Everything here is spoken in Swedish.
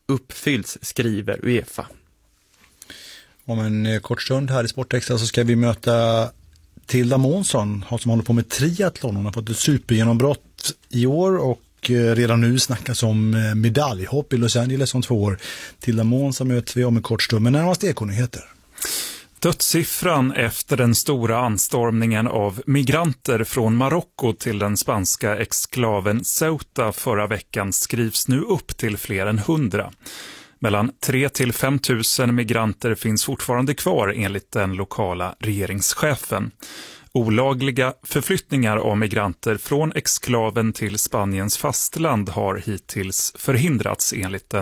uppfylls, skriver UEFA. Om en kort stund här i Sportextra så ska vi möta Tilda Månsson som håller på med triathlon. Hon har fått ett supergenombrott i år och redan nu snackas om medaljhopp i Los Angeles om 2 år. Tilda Månsson möter vi om en kort stund, men närmast ekonyheter. Dödssiffran efter den stora anstormningen av migranter från Marocko till den spanska exklaven Ceuta förra veckan skrivs nu upp till fler än 100. Mellan 3 till 5 000 migranter finns fortfarande kvar enligt den lokala regeringschefen. Olagliga förflyttningar av migranter från exklaven till Spaniens fastland har hittills förhindrats enligt den